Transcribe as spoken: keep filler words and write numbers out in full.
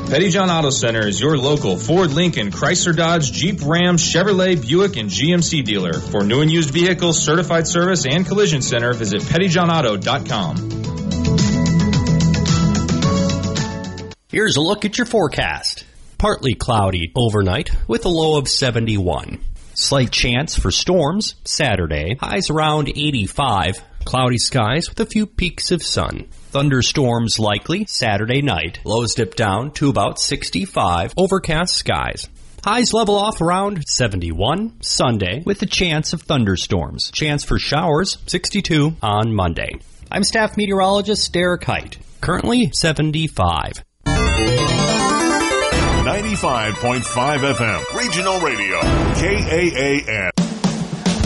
Pettyjohn Auto Center is your local Ford, Lincoln, Chrysler, Dodge, Jeep, Ram, Chevrolet, Buick, and G M C dealer. For new and used vehicles, certified service, and collision center, visit pettyjohn auto dot com. Here's a look at your forecast. Partly cloudy overnight with a low of seventy-one. Slight chance for storms Saturday, highs around eighty-five. Cloudy skies with a few peaks of sun. Thunderstorms likely Saturday night. Lows dip down to about sixty-five. Overcast skies. Highs level off around seventy-one Sunday with a chance of thunderstorms. Chance for showers sixty-two on Monday. I'm staff meteorologist Derek Height. Currently seventy-five. ninety-five point five F M, Regional Radio, K A A N.